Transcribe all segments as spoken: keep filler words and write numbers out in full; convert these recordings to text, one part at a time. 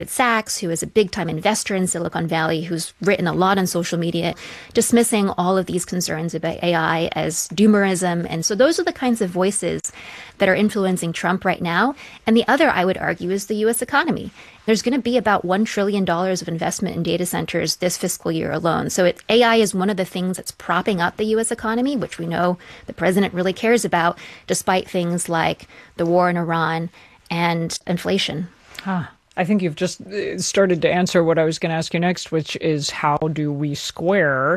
Sachs, who is a big-time investor in Silicon Valley, who's written a lot on social media, dismissing all of these concerns about A I as doomerism. And so those are the kinds of voices that are influencing Trump right now. And the other, I would argue, is the U S economy. There's going to be about one trillion dollars of investment in data centers this fiscal year alone. So it, A I is one of the things that's propping up the U S economy, which we know the president really cares about, despite things like the war in Iran and inflation. Huh. I think you've just started to answer what I was going to ask you next, which is how do we square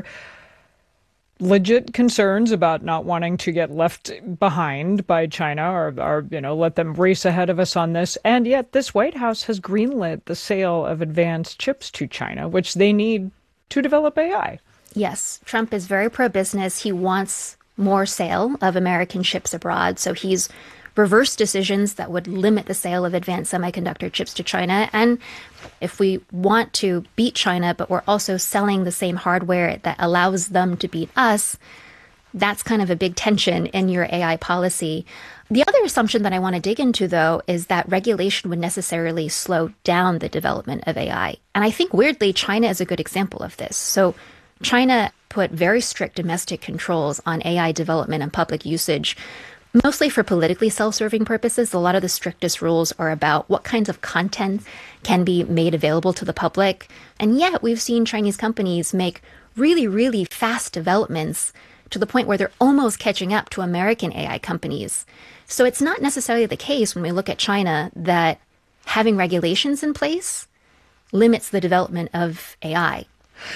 legit concerns about not wanting to get left behind by China or, or, you know, let them race ahead of us on this. And yet this White House has greenlit the sale of advanced chips to China, which they need to develop A I. Yes, Trump is very pro-business. He wants more sale of American chips abroad. So he's reverse decisions that would limit the sale of advanced semiconductor chips to China. And if we want to beat China, but we're also selling the same hardware that allows them to beat us, that's kind of a big tension in your A I policy. The other assumption that I want to dig into, though, is that regulation would necessarily slow down the development of A I. And I think, weirdly, China is a good example of this. So China put very strict domestic controls on A I development and public usage, mostly for politically self-serving purposes. A lot of the strictest rules are about what kinds of content can be made available to the public. And yet we've seen Chinese companies make really, really fast developments to the point where they're almost catching up to American A I companies. So it's not necessarily the case when we look at China that having regulations in place limits the development of A I.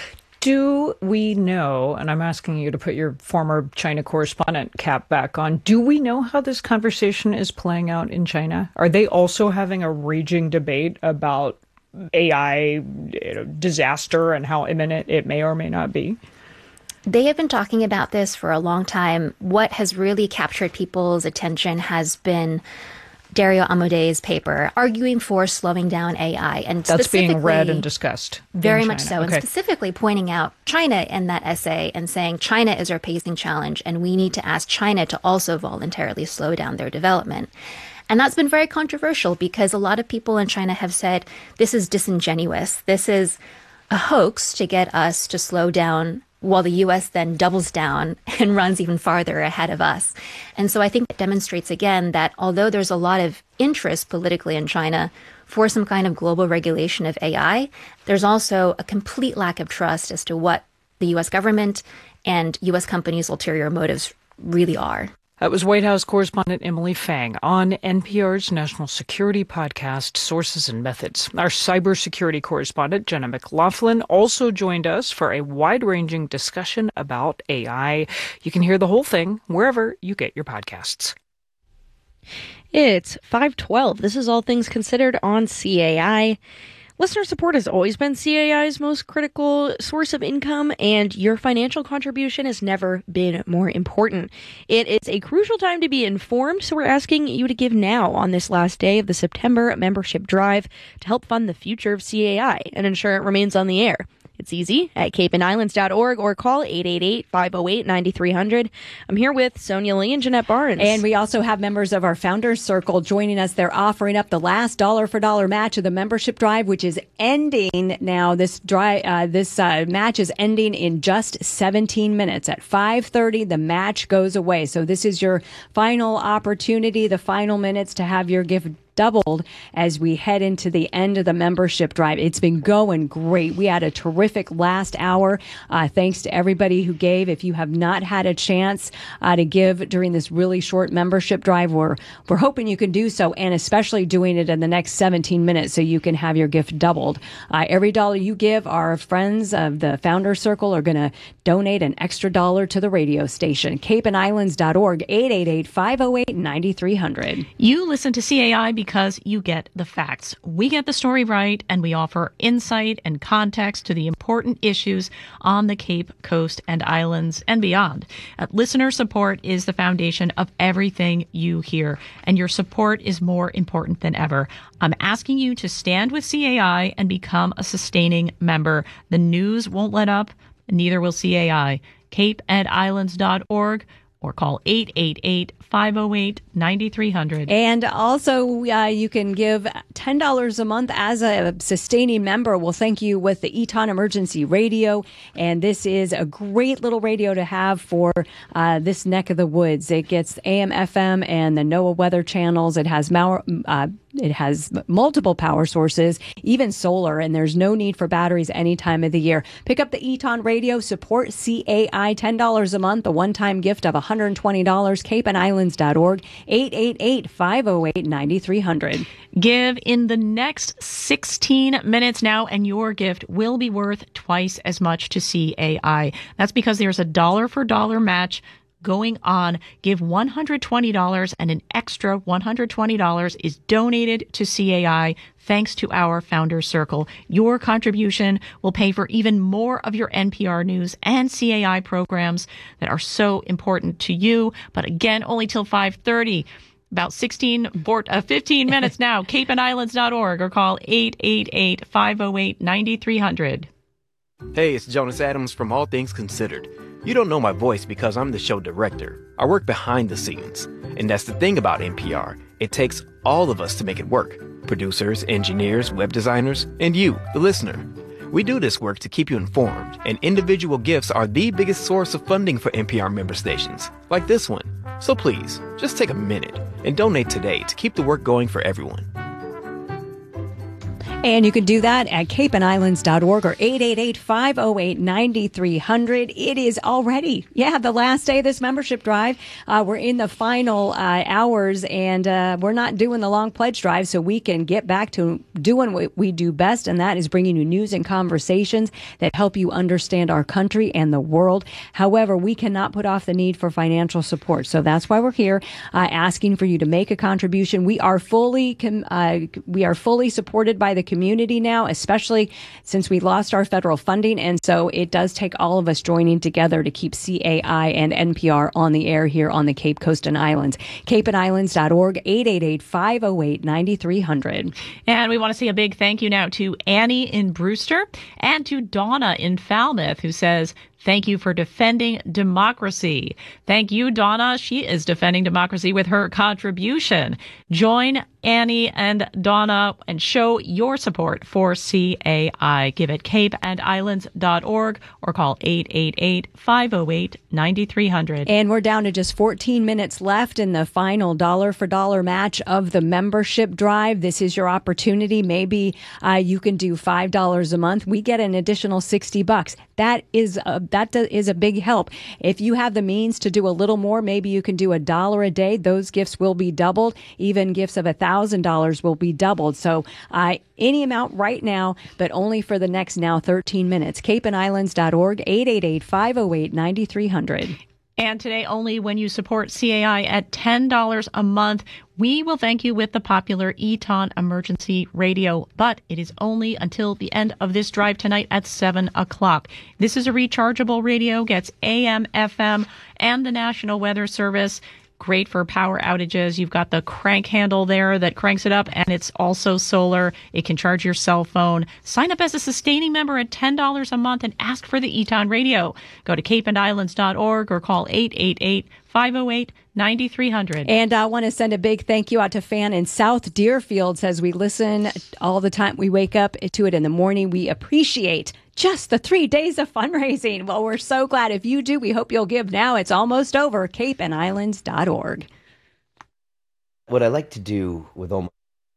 Do we know, and I'm asking you to put your former China correspondent cap back on, do we know how this conversation is playing out in China? Are they also having a raging debate about A I, you know, disaster and how imminent it may or may not be? They have been talking about this for a long time. What has really captured people's attention has been Dario Amodei's paper arguing for slowing down A I. And that's being read and discussed. Very much so. Okay. And specifically pointing out China in that essay and saying China is our pacing challenge and we need to ask China to also voluntarily slow down their development. And that's been very controversial because a lot of people in China have said this is disingenuous. This is a hoax to get us to slow down, while the U S then doubles down and runs even farther ahead of us. And so I think it demonstrates again that although there's a lot of interest politically in China for some kind of global regulation of A I, there's also a complete lack of trust as to what the U S government and U S companies' ulterior motives really are. That was White House correspondent Emily Fang on N P R's national security podcast, Sources and Methods. Our cybersecurity correspondent, Jenna McLaughlin, also joined us for a wide-ranging discussion about A I. You can hear the whole thing wherever you get your podcasts. It's five twelve. This is All Things Considered on C A I. Listener support has always been C A I's most critical source of income, and your financial contribution has never been more important. It is a crucial time to be informed, so we're asking you to give now on this last day of the September membership drive to help fund the future of C A I and ensure it remains on the air. It's easy at cape and islands dot org or call eight eight eight, five oh eight, nine three hundred. I'm here with Sonia Lee and Jeanette Barnes. And we also have members of our Founders Circle joining us. They're offering up the last dollar for dollar match of the membership drive, which is ending now. This dry, uh, this uh, match is ending in just seventeen minutes. At five thirty, the match goes away. So this is your final opportunity, the final minutes to have your gift doubled as we head into the end of the membership drive. It's been going great. We had a terrific last hour. Uh, thanks to everybody who gave. If you have not had a chance uh, to give during this really short membership drive, we're, we're hoping you can do so, and especially doing it in the next seventeen minutes so you can have your gift doubled. Uh, every dollar you give, our friends of the Founders Circle are going to donate an extra dollar to the radio station. cape and islands dot org, eight eight eight, five oh eight, nine three hundred. You listen to C A I because because you get the facts. We get the story right, and we offer insight and context to the important issues on the Cape Coast and Islands and beyond. Uh, listener support is the foundation of everything you hear, and your support is more important than ever. I'm asking you to stand with C A I and become a sustaining member. The news won't let up, neither will C A I. cape and islands dot org or call eight eight eight, five oh eight, nine three hundred. And also, uh, you can give ten dollars a month as a sustaining member. We'll thank you with the Eton Emergency Radio. And this is a great little radio to have for uh, this neck of the woods. It gets A M, F M, and the NOAA weather channels. It has mal- uh, it has multiple power sources, even solar, and there's no need for batteries any time of the year. Pick up the Eton Radio, support C A I, ten dollars a month, a one-time gift of one hundred twenty dollars, cape and islands dot org, eight eight eight, five oh eight, nine three hundred. Give in the next sixteen minutes now, and your gift will be worth twice as much to C A I. That's because there's a dollar for dollar match going on. Give one hundred twenty dollars, and an extra one hundred twenty dollars is donated to C A I thanks to our Founders Circle. Your contribution will pay for even more of your N P R News and C A I programs that are so important to you. But again, only till five thirty. About sixteen, fifteen minutes now. cape and islands dot org or call eight eight eight, five oh eight, nine three hundred. Hey, it's Jonas Adams from All Things Considered. You don't know my voice because I'm the show director. I work behind the scenes. And that's the thing about N P R. It takes all of us to make it work. Producers, engineers, web designers, and you, the listener. We do this work to keep you informed, and individual gifts are the biggest source of funding for N P R member stations, like this one. So please, just take a minute and donate today to keep the work going for everyone. And you can do that at cape and islands dot org or eight eight eight, five oh eight, nine three hundred. It is already, yeah, the last day of this membership drive. Uh, we're in the final uh, hours, and uh, we're not doing the long pledge drive, so we can get back to doing what we do best, and that is bringing you news and conversations that help you understand our country and the world. However, we cannot put off the need for financial support, so that's why we're here uh, asking for you to make a contribution. We are fully, com- uh, we are fully supported by the community now, especially since we lost our federal funding. And so it does take all of us joining together to keep C A I and N P R on the air here on the Cape Coast and Islands. cape and islands dot org, eight eight eight, five oh eight, nine three hundred. And we want to say a big thank you now to Annie in Brewster and to Donna in Falmouth, who says, thank you for defending democracy. Thank you, Donna. She is defending democracy with her contribution. Join Annie and Donna and show your support for C A I. Give at cape and islands dot org or call eight eight eight, five oh eight, nine three hundred. And we're down to just fourteen minutes left in the final dollar for dollar match of the membership drive. This is your opportunity. Maybe uh, you can do five dollars a month. We get an additional sixty bucks. That is a, that is a big help. If you have the means to do a little more, maybe you can do a dollar a day. Those gifts will be doubled. Even gifts of a thousand dollars will be doubled. So uh, any amount right now, but only for the next now thirteen minutes. cape and islands dot org, eight eight eight, five oh eight, nine three hundred. And today, only when you support C A I at ten dollars a month, we will thank you with the popular Eton Emergency Radio. But it is only until the end of this drive tonight at seven o'clock. This is a rechargeable radio, gets A M, F M, and the National Weather Service. Great for power outages. You've got the crank handle there that cranks it up, and it's also solar. It can charge your cell phone. Sign up as a sustaining member at ten dollars a month and ask for the Eton Radio. Go to cape and islands dot org or call eight eight eight, five oh eight, nine three hundred. And I want to send a big thank you out to Fan in South Deerfield. Says we listen all the time. We wake up to it in the morning. We appreciate just the three days of fundraising. Well, we're so glad. If you do, we hope you'll give now. It's almost over. cape and islands dot org. What I like to do with all my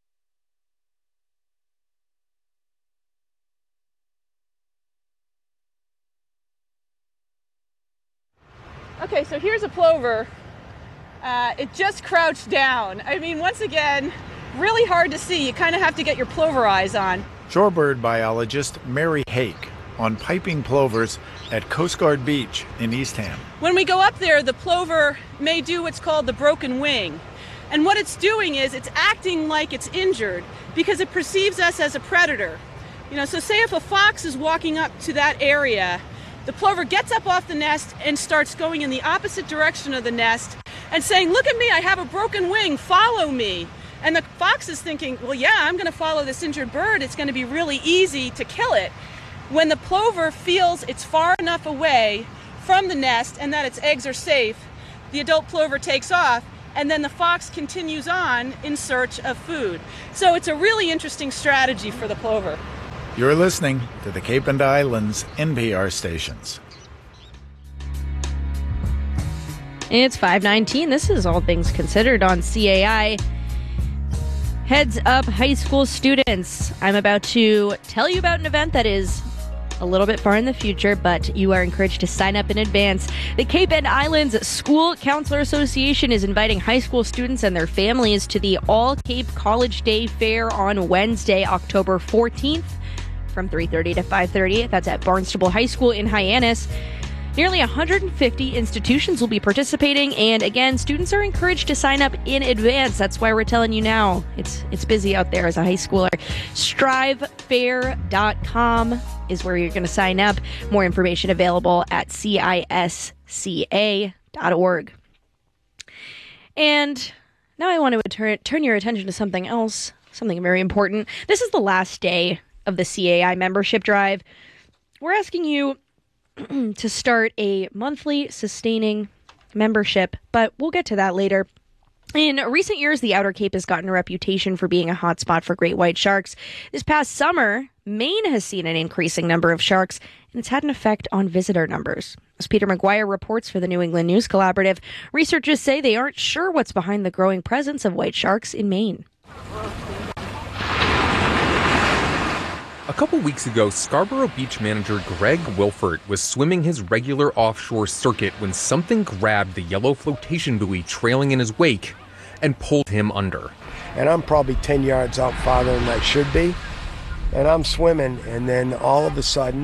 Okay, so here's a plover. Uh, it just crouched down. I mean, once again, really hard to see. You kind of have to get your plover eyes on. Shorebird biologist Mary Hake on piping plovers at Coast Guard Beach in Eastham. When we go up there, the plover may do what's called the broken wing. And what it's doing is it's acting like it's injured because it perceives us as a predator. You know, so say if a fox is walking up to that area, the plover gets up off the nest and starts going in the opposite direction of the nest and saying, look at me, I have a broken wing, follow me. And the fox is thinking, well, yeah, I'm going to follow this injured bird. It's going to be really easy to kill it. When the plover feels it's far enough away from the nest and that its eggs are safe, the adult plover takes off, and then the fox continues on in search of food. So it's a really interesting strategy for the plover. You're listening to the Cape and Islands N P R stations. It's five nineteen. This is All Things Considered on C A I. Heads up, high school students. I'm about to tell you about an event that is a little bit far in the future, but you are encouraged to sign up in advance. The Cape and Islands School Counselor Association is inviting high school students and their families to the All Cape College Day Fair on Wednesday, October fourteenth from three thirty to five thirty. That's at Barnstable High School in Hyannis. Nearly one hundred fifty institutions will be participating, and again, students are encouraged to sign up in advance. That's why we're telling you now. It's it's busy out there as a high schooler. strive fair dot com is where you're going to sign up. More information available at C I S C A dot org. And now I want to turn, turn your attention to something else, something very important. This is the last day of the C A I membership drive. We're asking you to start a monthly sustaining membership, but we'll get to that later. In recent years, the Outer Cape has gotten a reputation for being a hotspot for great white sharks. This past summer, Maine has seen an increasing number of sharks, and it's had an effect on visitor numbers. As Peter McGuire reports for the New England News Collaborative, researchers say they aren't sure what's behind the growing presence of white sharks in Maine. A couple weeks ago, Scarborough Beach manager Greg Wilford was swimming his regular offshore circuit when something grabbed the yellow flotation buoy trailing in his wake and pulled him under. And I'm probably ten yards out farther than I should be. And I'm swimming, and then all of a sudden,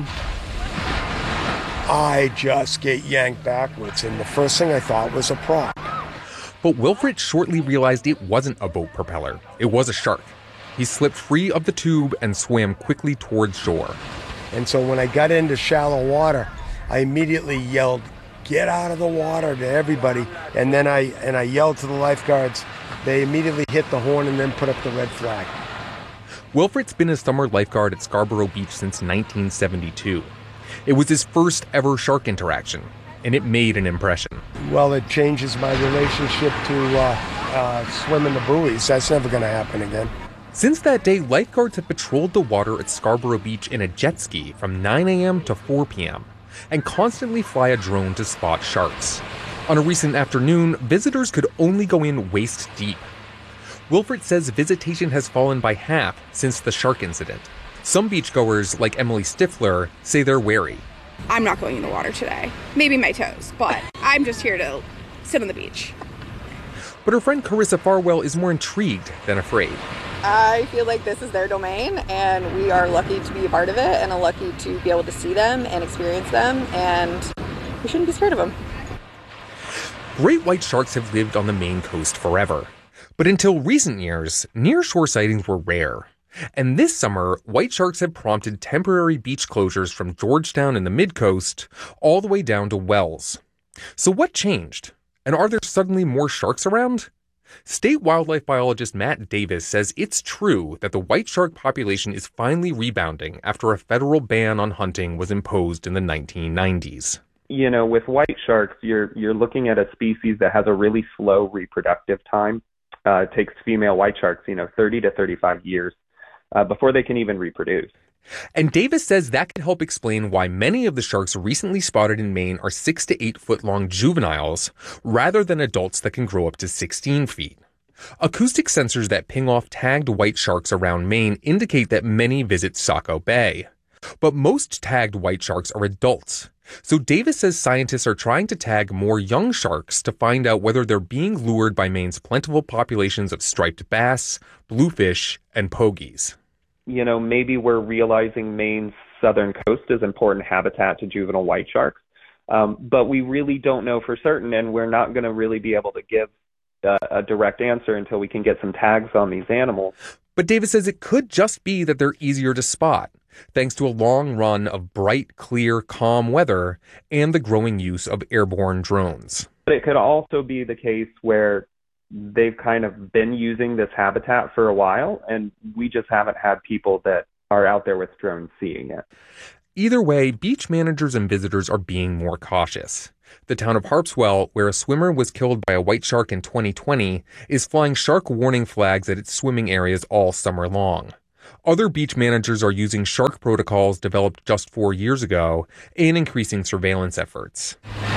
I just get yanked backwards. And the first thing I thought was a prop. But Wilfred shortly realized it wasn't a boat propeller. It was a shark. He slipped free of the tube and swam quickly towards shore. And so when I got into shallow water, I immediately yelled, "Get out of the water," to everybody. And then I and I yelled to the lifeguards. They immediately hit the horn and then put up the red flag. Wilfred's been a summer lifeguard at Scarborough Beach since nineteen seventy-two. It was his first ever shark interaction, and it made an impression. Well, it changes my relationship to uh, uh, swimming the buoys. That's never going to happen again. Since that day, lifeguards have patrolled the water at Scarborough Beach in a jet ski from nine a.m. to four p.m. and constantly fly a drone to spot sharks. On a recent afternoon, visitors could only go in waist deep. Wilfred says visitation has fallen by half since the shark incident. Some beachgoers, like Emily Stifler, say they're wary. I'm not going in the water today. Maybe my toes, but I'm just here to sit on the beach. But her friend Carissa Farwell is more intrigued than afraid. I feel like this is their domain, and we are lucky to be a part of it and are lucky to be able to see them and experience them, and we shouldn't be scared of them. Great white sharks have lived on the Maine coast forever. But until recent years, near-shore sightings were rare. And this summer, white sharks have prompted temporary beach closures from Georgetown in the mid-coast all the way down to Wells. So what changed? And are there suddenly more sharks around? State wildlife biologist Matt Davis says it's true that the white shark population is finally rebounding after a federal ban on hunting was imposed in the nineteen nineties. You know, with white sharks, you're you're looking at a species that has a really slow reproductive time. Uh, it takes female white sharks, you know, thirty to thirty-five years uh, before they can even reproduce. And Davis says that could help explain why many of the sharks recently spotted in Maine are six to eight foot long juveniles rather than adults that can grow up to sixteen feet. Acoustic sensors that ping off tagged white sharks around Maine indicate that many visit Saco Bay. But most tagged white sharks are adults. So Davis says scientists are trying to tag more young sharks to find out whether they're being lured by Maine's plentiful populations of striped bass, bluefish, and pogies. You know, maybe we're realizing Maine's southern coast is important habitat to juvenile white sharks, um, but we really don't know for certain, and we're not going to really be able to give uh, a direct answer until we can get some tags on these animals. But Davis says it could just be that they're easier to spot, thanks to a long run of bright, clear, calm weather and the growing use of airborne drones. But it could also be the case where they've kind of been using this habitat for a while, and we just haven't had people that are out there with drones seeing it. Either way, beach managers and visitors are being more cautious. The town of Harpswell, where a swimmer was killed by a white shark in twenty twenty, is flying shark warning flags at its swimming areas all summer long. Other beach managers are using shark protocols developed just four years ago and increasing surveillance efforts.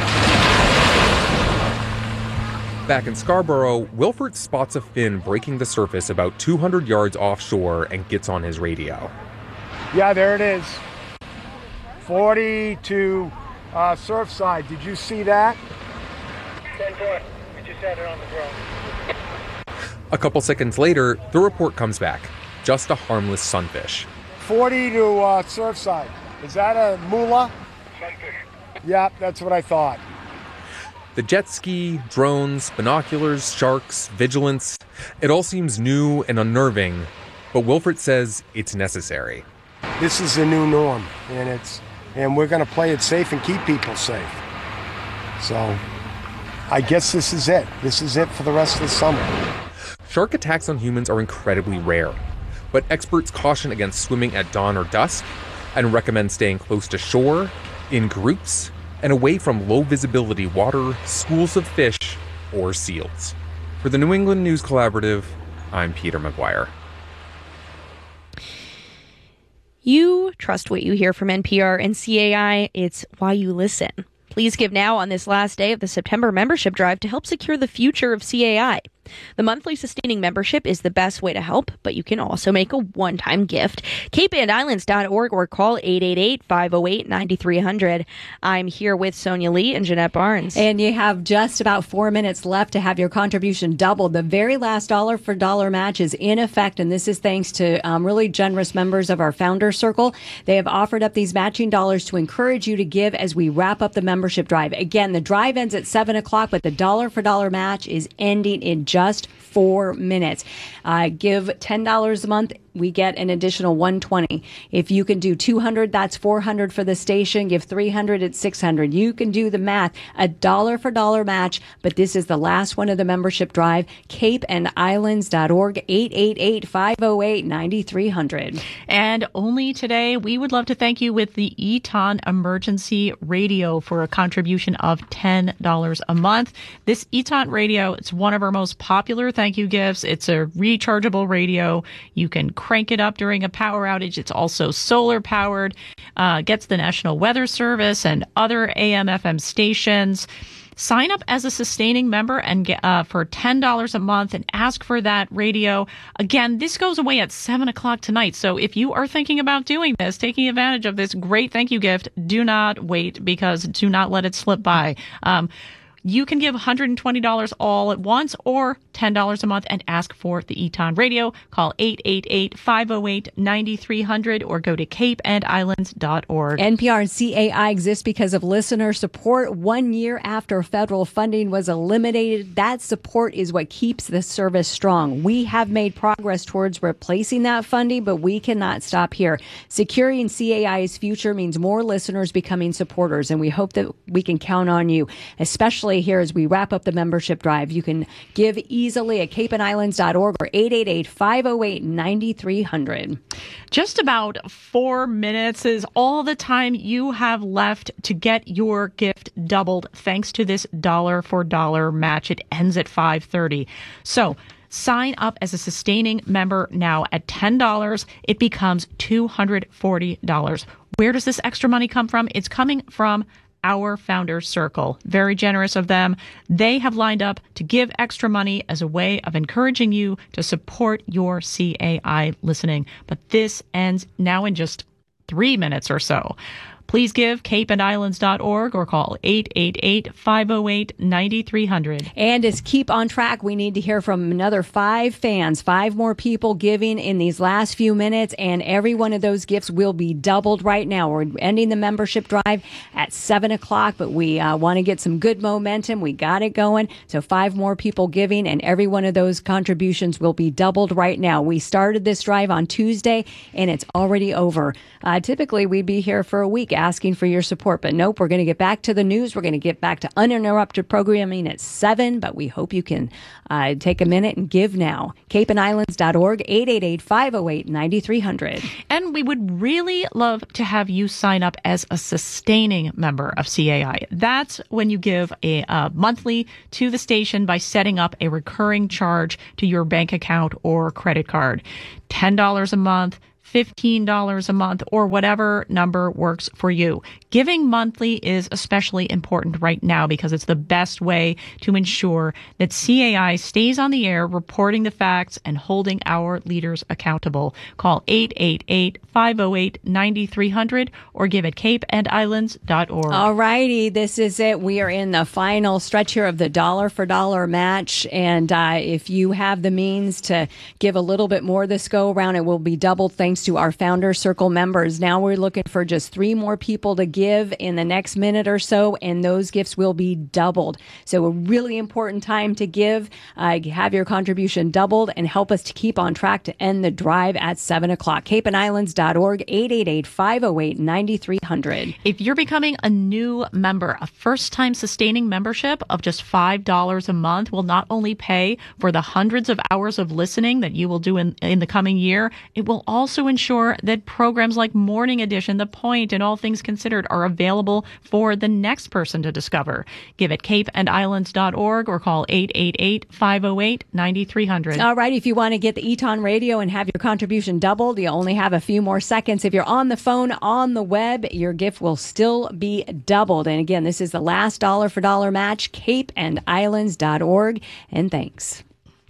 Back in Scarborough, Wilford spots a fin breaking the surface about two hundred yards offshore and gets on his radio. Yeah, there it is. forty to uh, Surfside. Did you see that? ten foot. We just had it on the drone. A couple seconds later, the report comes back. Just a harmless sunfish. forty to uh, Surfside. Is that a moolah? Sunfish. Yeah, that's what I thought. The jet ski, drones, binoculars, sharks, vigilance, it all seems new and unnerving, but Wilford says it's necessary. This is the new norm, and it's and we're going to play it safe and keep people safe. So I guess this is it. This is it for the rest of the summer. Shark attacks on humans are incredibly rare, but experts caution against swimming at dawn or dusk and recommend staying close to shore, in groups, and away from low-visibility water, schools of fish, or seals. For the New England News Collaborative, I'm Peter McGuire. You trust what you hear from N P R and C A I. It's why you listen. Please give now on this last day of the September membership drive to help secure the future of C A I. The monthly sustaining membership is the best way to help, but you can also make a one-time gift. cape and islands dot org or call eight eight eight, five oh eight, nine three hundred. I'm here with Sonia Lee and Jeanette Barnes. And you have just about four minutes left to have your contribution doubled. The very last dollar for dollar match is in effect, and this is thanks to um, really generous members of our Founders Circle. They have offered up these matching dollars to encourage you to give as we wrap up the membership drive. Again, the drive ends at seven o'clock, but the dollar for dollar match is ending in just four minutes. Uh, give ten dollars a month. We get an additional one hundred twenty dollars. If you can do two hundred dollars, that's four hundred dollars for the station. Give three hundred dollars, it's six hundred dollars. You can do the math. A dollar for dollar match, but this is the last one of the membership drive. cape and islands dot org, eight eight eight, five oh eight, nine three hundred. And only today, we would love to thank you with the Eton Emergency Radio for a contribution of ten dollars a month. This Eton Radio, it's one of our most popular thank you gifts. It's a rechargeable radio. You can crank it up during a power outage. It's also solar powered, uh, gets the National Weather Service and other A M F M stations. Sign up as a sustaining member and get, uh, for ten dollars a month and ask for that radio. Again, this goes away at seven o'clock tonight. So if you are thinking about doing this, taking advantage of this great thank you gift, do not wait, because do not let it slip by. Um, You can give one hundred twenty dollars all at once or ten dollars a month and ask for the Eton Radio. Call eight eight eight, five oh eight, nine three hundred or go to cape and islands dot org. N P R and C A I exist because of listener support. One year after federal funding was eliminated, that support is what keeps the service strong. We have made progress towards replacing that funding, but we cannot stop here. Securing C A I's future means more listeners becoming supporters, and we hope that we can count on you, especially here as we wrap up the membership drive. You can give easily at cape and islands dot org or eight eight eight, five oh eight, nine three hundred. Just about four minutes is all the time you have left to get your gift doubled thanks to this dollar for dollar match. It ends at five thirty. So sign up as a sustaining member now at ten dollars. It becomes two hundred forty dollars. Where does this extra money come from? It's coming from our Founders Circle. Very generous of them. They have lined up to give extra money as a way of encouraging you to support your C A I listening. But this ends now in just three minutes or so. Please give cape and islands dot org or call eight eight eight, five oh eight, nine three hundred. And to keep on track, we need to hear from another five fans, five more people giving in these last few minutes, and every one of those gifts will be doubled right now. We're ending the membership drive at seven o'clock, but we uh, want to get some good momentum. We got it going. So five more people giving, and every one of those contributions will be doubled right now. We started this drive on Tuesday, and it's already over. Uh, typically, we'd be here for a week asking for your support. But nope, we're going to get back to the news. We're going to get back to uninterrupted programming at seven, but we hope you can uh, take a minute and give now. cape and islands dot org, eight eight eight, five oh eight, nine three hundred. And we would really love to have you sign up as a sustaining member of C A I. That's when you give a uh, monthly to the station by setting up a recurring charge to your bank account or credit card. ten dollars a month, fifteen dollars a month, or whatever number works for you. Giving monthly is especially important right now because it's the best way to ensure that C A I stays on the air, reporting the facts and holding our leaders accountable. Call eight eight eight, five oh eight, nine three hundred or give at cape and islands dot org. All righty, this is it. We are in the final stretch here of the dollar for dollar match. And uh, if you have the means to give a little bit more this go around, it will be doubled thanks to our Founders Circle members. Now we're looking for just three more people to give in the next minute or so, and those gifts will be doubled. So a really important time to give. Uh, have your contribution doubled and help us to keep on track to end the drive at seven o'clock. cape and islands dot org, eight eight eight, five oh eight, nine three hundred. If you're becoming a new member, a first-time sustaining membership of just five dollars a month will not only pay for the hundreds of hours of listening that you will do in, in the coming year, it will also ensure that programs like Morning Edition, The Point, and All Things Considered are available for the next person to discover. Give at cape and islands dot org or call eight eight eight, five oh eight, nine three hundred. All right, if you want to get the Eton Radio and have your contribution doubled, you only have a few more seconds. If you're on the phone, on the web, your gift will still be doubled. And again, this is the last dollar for dollar match, cape and islands dot org. And thanks.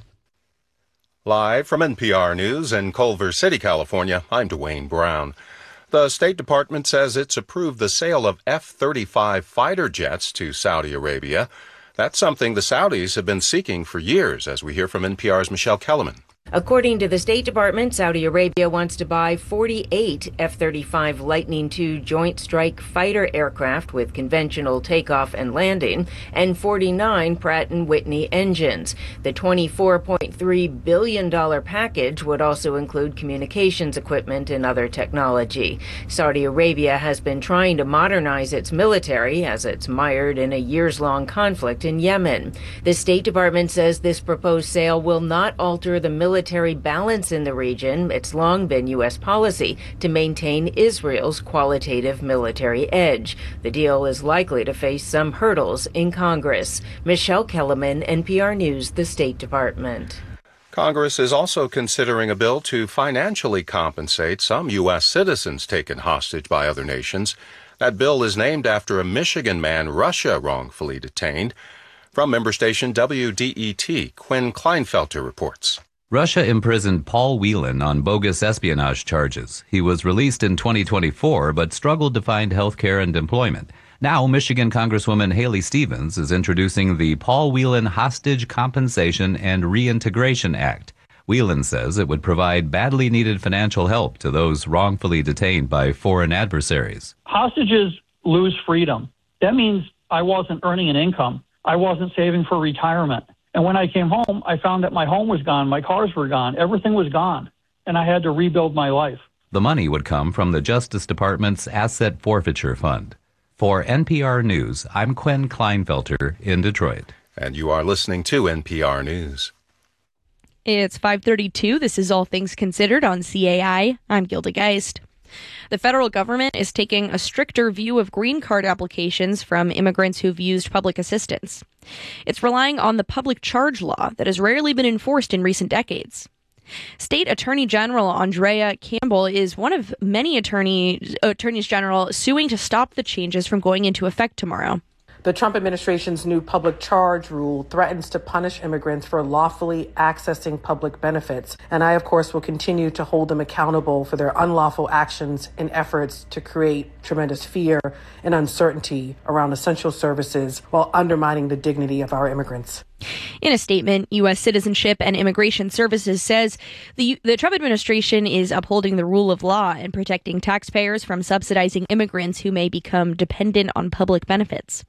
Live from N P R News in Culver City, California, I'm Dwayne Brown. The State Department says it's approved the sale of F thirty-five fighter jets to Saudi Arabia. That's something the Saudis have been seeking for years, as we hear from N P R's Michelle Kellerman. According to the State Department, Saudi Arabia wants to buy forty-eight F thirty-five Lightning two Joint Strike Fighter aircraft with conventional takeoff and landing and forty-nine Pratt and Whitney engines. The twenty-four point three billion dollars package would also include communications equipment and other technology. Saudi Arabia has been trying to modernize its military as it's mired in a years-long conflict in Yemen. The State Department says this proposed sale will not alter the military military balance in the region. It's long been U S policy to maintain Israel's qualitative military edge. The deal is likely to face some hurdles in Congress. Michelle Kellerman, N P R News, the State Department. Congress is also considering a bill to financially compensate some U S citizens taken hostage by other nations. That bill is named after a Michigan man Russia wrongfully detained. From member station W D E T, Quinn Kleinfelter reports. Russia imprisoned Paul Whelan on bogus espionage charges. He was released in twenty twenty-four, but struggled to find health care and employment. Now, Michigan Congresswoman Haley Stevens is introducing the Paul Whelan Hostage Compensation and Reintegration Act. Whelan says it would provide badly needed financial help to those wrongfully detained by foreign adversaries. Hostages lose freedom. That means I wasn't earning an income. I wasn't saving for retirement. And when I came home, I found that my home was gone, my cars were gone, everything was gone, and I had to rebuild my life. The money would come from the Justice Department's Asset Forfeiture Fund. For N P R News, I'm Quinn Kleinfelter in Detroit. And you are listening to N P R News. It's five thirty-two. This is All Things Considered on C A I. I'm Gilda Geist. The federal government is taking a stricter view of green card applications from immigrants who've used public assistance. It's relying on the public charge law that has rarely been enforced in recent decades. State Attorney General Andrea Campbell is one of many attorney, attorneys general suing to stop the changes from going into effect tomorrow. The Trump administration's new public charge rule threatens to punish immigrants for lawfully accessing public benefits. And I, of course, will continue to hold them accountable for their unlawful actions in efforts to create tremendous fear and uncertainty around essential services while undermining the dignity of our immigrants. In a statement, U S Citizenship and Immigration Services says the, the Trump administration is upholding the rule of law and protecting taxpayers from subsidizing immigrants who may become dependent on public benefits.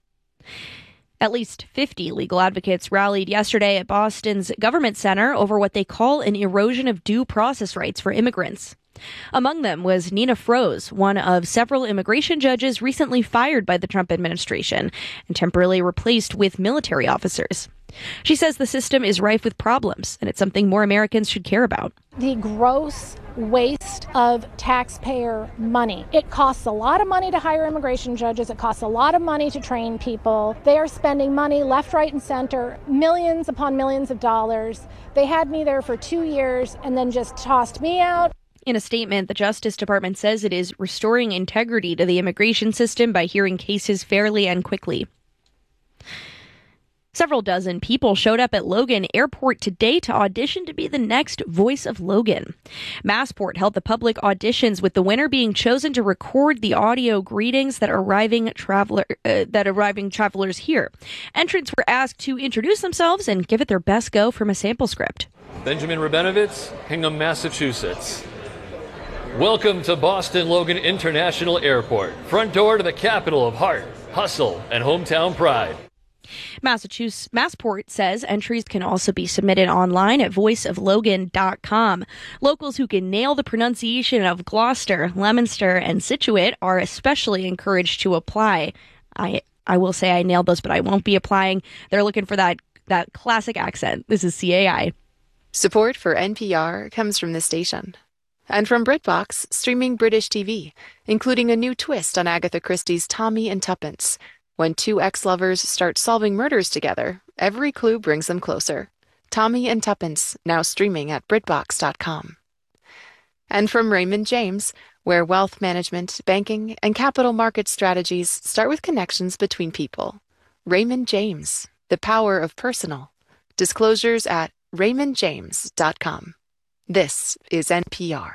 At least fifty legal advocates rallied yesterday at Boston's Government Center over what they call an erosion of due process rights for immigrants. Among them was Nina Froese, one of several immigration judges recently fired by the Trump administration and temporarily replaced with military officers. She says the system is rife with problems, and it's something more Americans should care about. The gross waste of taxpayer money. It costs a lot of money to hire immigration judges. It costs a lot of money to train people. They are spending money left, right, and center, millions upon millions of dollars. They had me there for two years and then just tossed me out. In a statement, the Justice Department says it is restoring integrity to the immigration system by hearing cases fairly and quickly. Several dozen people showed up at Logan Airport today to audition to be the next voice of Logan. Massport held the public auditions, with the winner being chosen to record the audio greetings that arriving traveler uh, that arriving travelers hear. Entrants were asked to introduce themselves and give it their best go from a sample script. Benjamin Rabinovitz, Hingham, Massachusetts. Welcome to Boston Logan International Airport, front door to the capital of heart, hustle, and hometown pride. Massachusetts Massport says entries can also be submitted online at voice of logan dot com. Locals who can nail the pronunciation of Gloucester, Leominster, and Scituate are especially encouraged to apply. I I will say I nailed those, but I won't be applying. They're looking for that, that classic accent. This is C A I. Support for N P R comes from this station. And from BritBox, streaming British T V, including a new twist on Agatha Christie's Tommy and Tuppence. When two ex-lovers start solving murders together, every clue brings them closer. Tommy and Tuppence, now streaming at Brit Box dot com. And from Raymond James, where wealth management, banking, and capital market strategies start with connections between people. Raymond James, the power of personal. Disclosures at Raymond James dot com. This is N P R.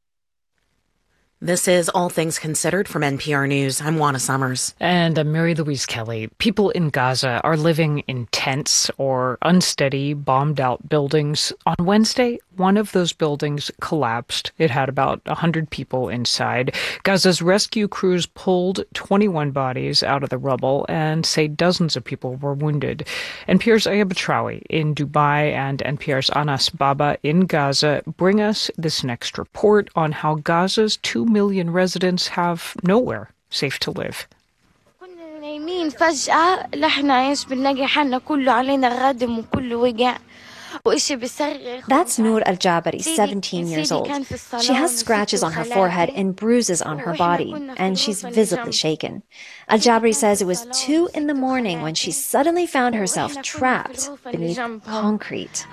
This is All Things Considered from N P R News. I'm Juana Summers. And I'm Mary Louise Kelly. People in Gaza are living in tents or unsteady, bombed-out buildings. On Wednesday, one of those buildings collapsed. It had about one hundred people inside. Gaza's rescue crews pulled twenty-one bodies out of the rubble and say dozens of people were wounded. N P R's Aya Batrawi in Dubai and N P R's Anas Baba in Gaza bring us this next report on how Gaza's two million residents have nowhere safe to live. That's Noor Al-Jabari, seventeen years old. She has scratches on her forehead and bruises on her body, and she's visibly shaken. Al-Jabari says it was two in the morning when she suddenly found herself trapped beneath concrete.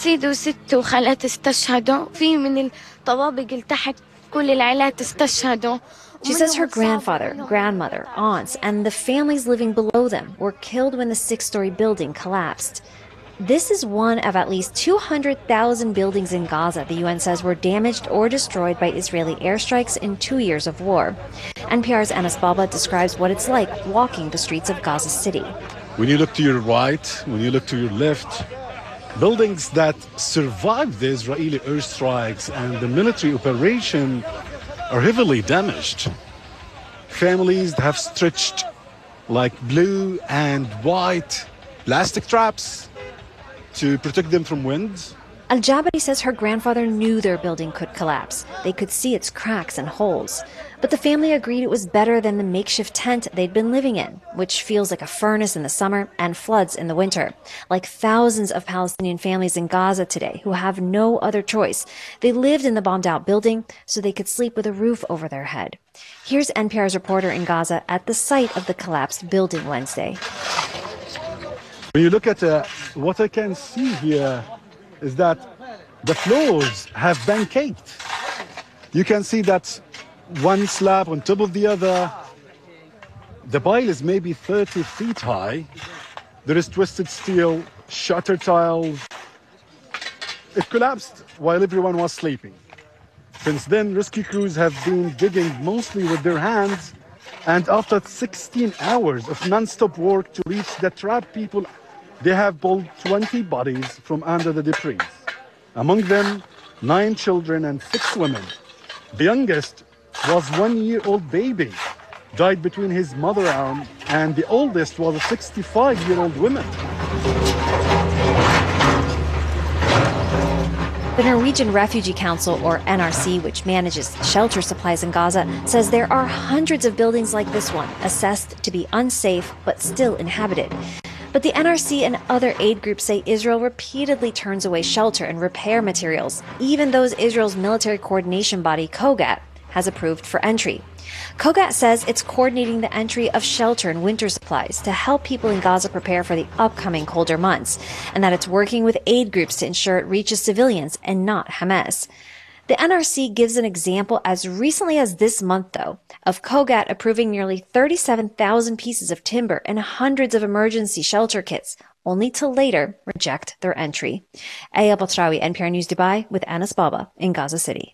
She says her grandfather, grandmother, aunts, and the families living below them were killed when the six-story building collapsed. This is one of at least two hundred thousand buildings in Gaza the U N says were damaged or destroyed by Israeli airstrikes in two years of war. N P R's Anas Baba describes what it's like walking the streets of Gaza City. When you look to your right, when you look to your left, buildings that survived the Israeli airstrikes and the military operation are heavily damaged. Families have stretched like blue and white plastic traps to protect them from wind. Al-Jabari says her grandfather knew their building could collapse. They could see its cracks and holes. But the family agreed it was better than the makeshift tent they'd been living in, which feels like a furnace in the summer and floods in the winter. Like thousands of Palestinian families in Gaza today who have no other choice. They lived in the bombed-out building so they could sleep with a roof over their head. Here's N P R's reporter in Gaza at the site of the collapsed building Wednesday. When you look at uh, what I can see here is that the floors have been caked. You can see that one slab on top of the other. The pile is maybe thirty feet high. There is twisted steel, shutter tiles. It collapsed while everyone was sleeping. Since then, rescue crews have been digging mostly with their hands, and after sixteen hours of non-stop work to reach the trapped people, they have pulled twenty bodies from under the debris. Among them, nine children and six women. The youngest was one-year-old baby, died between his mother arm, and the oldest was a sixty-five-year-old woman. The Norwegian Refugee Council, or N R C, which manages shelter supplies in Gaza, says there are hundreds of buildings like this one, assessed to be unsafe but still inhabited. But the N R C and other aid groups say Israel repeatedly turns away shelter and repair materials, even those Israel's military coordination body, COGAT, has approved for entry. COGAT says it's coordinating the entry of shelter and winter supplies to help people in Gaza prepare for the upcoming colder months, and that it's working with aid groups to ensure it reaches civilians and not Hamas. The N R C gives an example as recently as this month, though, of COGAT approving nearly thirty-seven thousand pieces of timber and hundreds of emergency shelter kits, only to later reject their entry. Aya Batrawi, N P R News Dubai, with Anas Baba in Gaza City.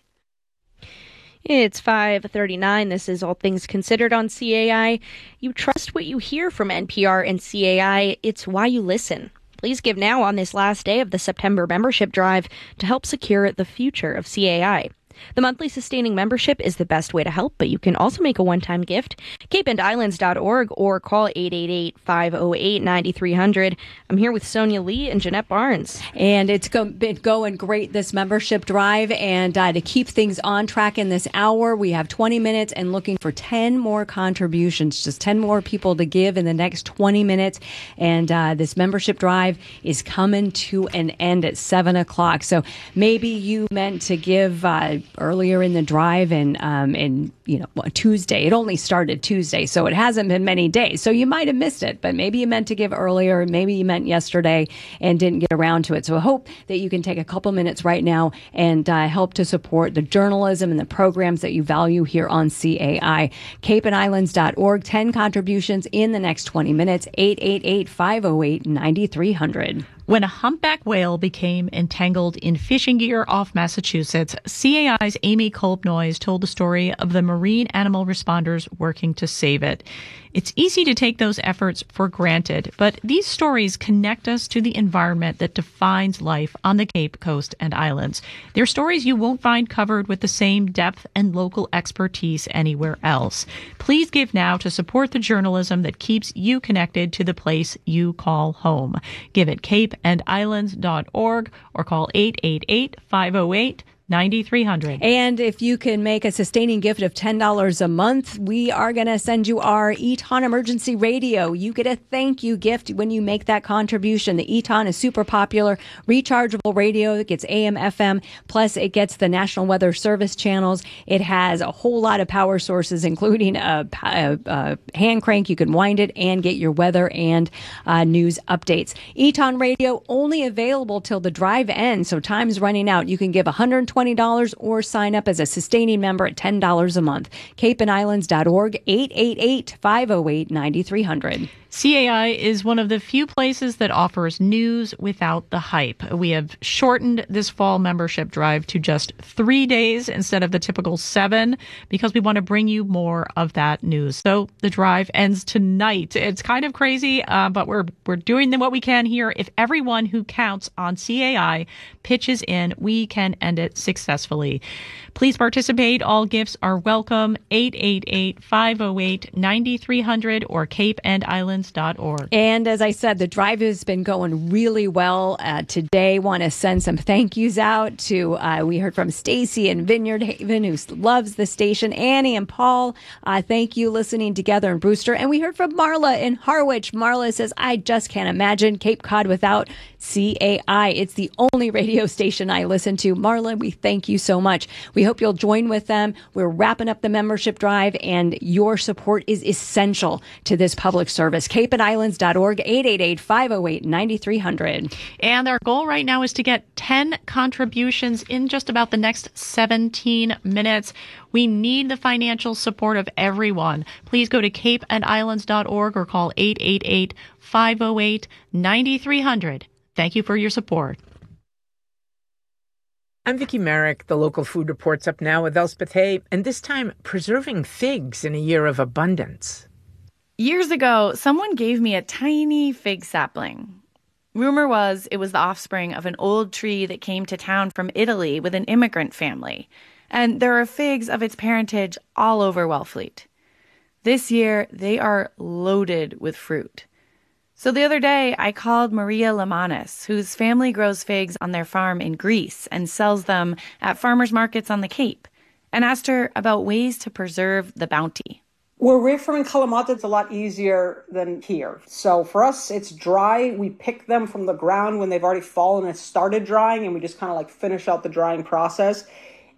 It's five thirty-nine. This is All Things Considered on C A I. You trust what you hear from N P R and C A I. It's why you listen. Please give now on this last day of the September membership drive to help secure the future of C A I. The monthly sustaining membership is the best way to help, but you can also make a one-time gift. cape and islands dot org or call eight eight eight, five oh eight, nine three hundred. I'm here with Sonia Lee and Jeanette Barnes. And it's go- been going great, this membership drive. And uh, to keep things on track in this hour, we have twenty minutes and looking for ten more contributions, just ten more people to give in the next twenty minutes. And uh, this membership drive is coming to an end at seven o'clock. So maybe you meant to give uh, earlier in the drive and um and you know Tuesday. It only started Tuesday, so it hasn't been many days, so you might have missed it, but maybe you meant to give earlier, maybe you meant yesterday and didn't get around to it. So I hope that you can take a couple minutes right now and uh, help to support the journalism and the programs that you value here on C A I. cape and islands dot org, ten contributions in the next twenty minutes. Eight eight eight, five oh eight, nine three hundred. When a humpback whale became entangled in fishing gear off Massachusetts, C A I's Amy Kolbnoys told the story of the marine animal responders working to save it. It's easy to take those efforts for granted, but these stories connect us to the environment that defines life on the Cape Coast and Islands. They're stories you won't find covered with the same depth and local expertise anywhere else. Please give now to support the journalism that keeps you connected to the place you call home. Give at cape and islands dot org or call eight eight eight, five oh eight, nine three hundred. And if you can make a sustaining gift of ten dollars a month, we are going to send you our Eton Emergency Radio. You get a thank you gift when you make that contribution. The Eton is super popular, rechargeable radio. It gets A M, F M, plus it gets the National Weather Service channels. It has a whole lot of power sources, including a, a, a hand crank. You can wind it and get your weather and uh, news updates. Eton Radio only available till the drive ends, so time's running out. You can give one hundred twenty dollars or sign up as a sustaining member at ten dollars a month. cape and islands dot org, eight eight eight, five oh eight, nine three hundred. C A I is one of the few places that offers news without the hype. We have shortened this fall membership drive to just three days instead of the typical seven because we want to bring you more of that news. So the drive ends tonight. It's kind of crazy, uh, but we're we're doing what we can here. If everyone who counts on C A I pitches in, we can end it successfully. Please participate. All gifts are welcome. eight eight eight, five oh eight, nine three hundred or cape and islands dot org. And as I said, the drive has been going really well. Uh, today, want to send some thank yous out to, uh, we heard from Stacy in Vineyard Haven, who loves the station. Annie and Paul, uh, thank you, listening together in Brewster. And we heard from Marla in Harwich. Marla says, I just can't imagine Cape Cod without C A I. It's the only radio station I listen to. Marla, we thank you so much. We hope you'll join with them. We're wrapping up the membership drive, and your support is essential to this public service. cape and islands dot org, eight eight eight, five oh eight, nine three hundred. And our goal right now is to get ten contributions in just about the next seventeen minutes. We need the financial support of everyone. Please go to cape and islands dot org or call eight eight eight, five oh eight, nine three hundred. Thank you for your support. I'm Vicki Merrick. The local food report's up now with Elspeth Hay, and this time preserving figs in a year of abundance. Years ago, someone gave me a tiny fig sapling. Rumor was it was the offspring of an old tree that came to town from Italy with an immigrant family, and there are figs of its parentage all over Wellfleet. This year, they are loaded with fruit. So the other day, I called Maria Lamanis, whose family grows figs on their farm in Greece and sells them at farmers markets on the Cape, and asked her about ways to preserve the bounty. Where we're from in Kalamata, it's a lot easier than here. So for us, it's dry. We pick them from the ground when they've already fallen and started drying, and we just kind of like finish out the drying process.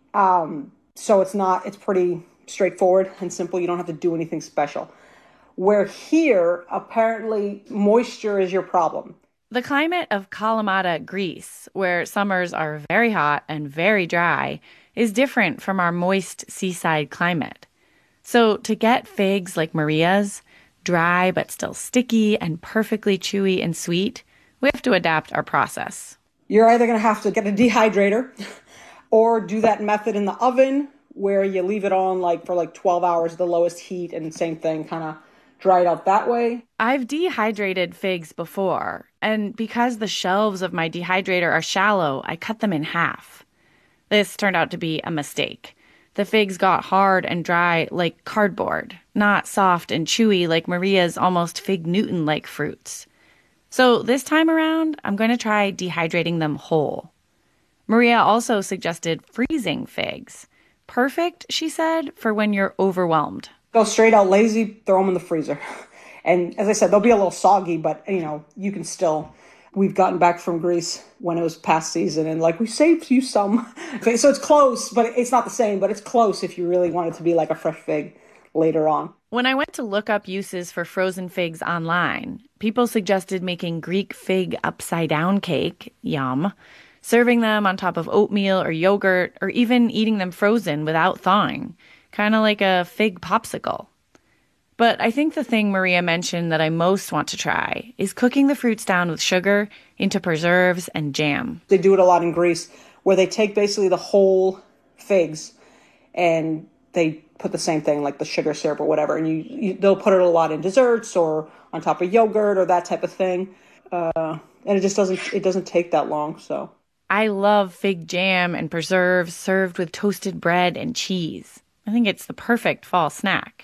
Um, so it's not, it's pretty straightforward and simple. You don't have to do anything special. Where here, apparently, moisture is your problem. The climate of Kalamata, Greece, where summers are very hot and very dry, is different from our moist seaside climate. So to get figs like Maria's, dry but still sticky and perfectly chewy and sweet, we have to adapt our process. You're either going to have to get a dehydrator or do that method in the oven where you leave it on like for like twelve hours at the lowest heat, and same thing, kind of dry it out that way. I've dehydrated figs before, and because the shelves of my dehydrator are shallow, I cut them in half. This turned out to be a mistake. The figs got hard and dry like cardboard, not soft and chewy like Maria's almost Fig Newton-like fruits. So this time around, I'm going to try dehydrating them whole. Maria also suggested freezing figs. Perfect, she said, for when you're overwhelmed. Go straight out lazy, throw them in the freezer. And as I said, they'll be a little soggy, but, you know, you can still... We've gotten back from Greece when it was past season, and like, we saved you some. Okay, so it's close, but it's not the same, but it's close if you really want it to be like a fresh fig later on. When I went to look up uses for frozen figs online, people suggested making Greek fig upside-down cake, yum, serving them on top of oatmeal or yogurt, or even eating them frozen without thawing, kind of like a fig popsicle. But I think the thing Maria mentioned that I most want to try is cooking the fruits down with sugar into preserves and jam. They do it a lot in Greece, where they take basically the whole figs and they put the same thing, like the sugar syrup or whatever, and you, you they'll put it a lot in desserts or on top of yogurt or that type of thing. Uh, and it just doesn't it doesn't take that long. So I love fig jam and preserves served with toasted bread and cheese. I think it's the perfect fall snack.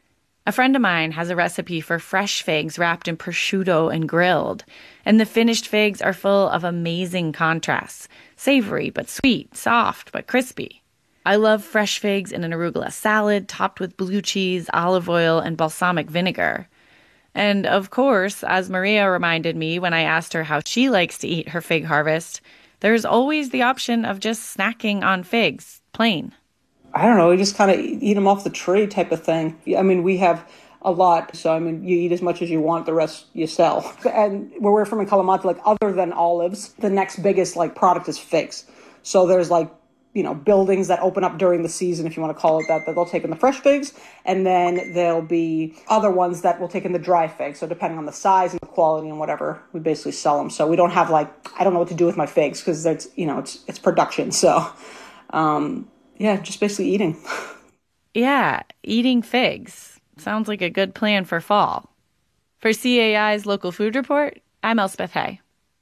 A friend of mine has a recipe for fresh figs wrapped in prosciutto and grilled, and the finished figs are full of amazing contrasts, savory but sweet, soft but crispy. I love fresh figs in an arugula salad topped with blue cheese, olive oil, and balsamic vinegar. And of course, as Maria reminded me when I asked her how she likes to eat her fig harvest, there's always the option of just snacking on figs, plain. I don't know, you just kind of eat them off the tree type of thing. I mean, we have a lot, so I mean, you eat as much as you want, the rest you sell. And where we're from in Kalamata, like other than olives, the next biggest like product is figs. So there's like, you know, buildings that open up during the season, if you want to call it that, that they'll take in the fresh figs, and then there'll be other ones that will take in the dry figs. So depending on the size and the quality and whatever, we basically sell them. So we don't have like, I don't know what to do with my figs because it's, you know, it's it's production. So, um, yeah, just basically eating. Yeah, eating figs. Sounds like a good plan for fall. For C A I's Local Food Report, I'm Elspeth Hay.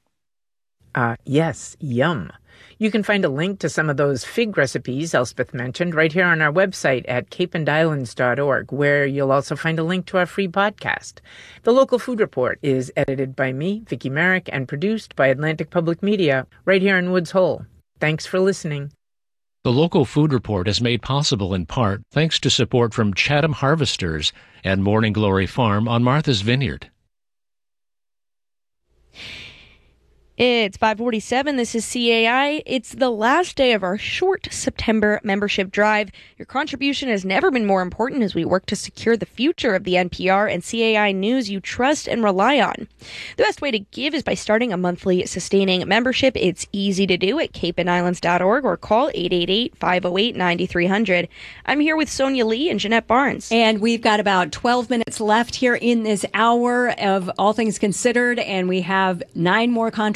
Uh, yes, yum. You can find a link to some of those fig recipes Elspeth mentioned right here on our website at cape and islands dot org, where you'll also find a link to our free podcast. The Local Food Report is edited by me, Vicki Merrick, and produced by Atlantic Public Media right here in Woods Hole. Thanks for listening. The Local Food Report is made possible in part thanks to support from Chatham Harvesters and Morning Glory Farm on Martha's Vineyard. It's five forty-seven. This is C A I. It's the last day of our short September membership drive. Your contribution has never been more important as we work to secure the future of the N P R and C A I news you trust and rely on. The best way to give is by starting a monthly sustaining membership. It's easy to do at cape and islands dot org or call eight eight eight, five oh eight, nine three hundred. I'm here with Sonia Lee and Jeanette Barnes. And we've got about twelve minutes left here in this hour of All Things Considered, and we have nine more contributions